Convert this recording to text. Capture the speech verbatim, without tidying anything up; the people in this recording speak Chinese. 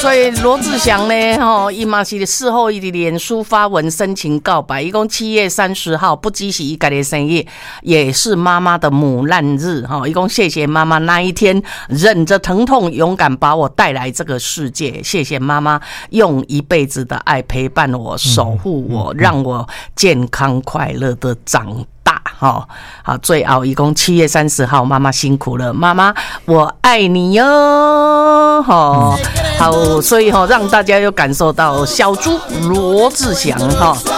所以罗志祥呢，吼，伊嘛是事后伊的脸书发文深情告白，一共七月三十号，不只是伊家的生日，也是妈妈的母难日，哈，一共谢谢妈妈那一天忍着疼痛，勇敢把我带来这个世界，谢谢妈妈用一辈子的爱陪伴我，守护我，让我健康快乐的长大。好，好，最后一共七月三十号，妈妈辛苦了，妈妈我爱你哟，好，好，所以哈，让大家有感受到小猪罗志祥哈。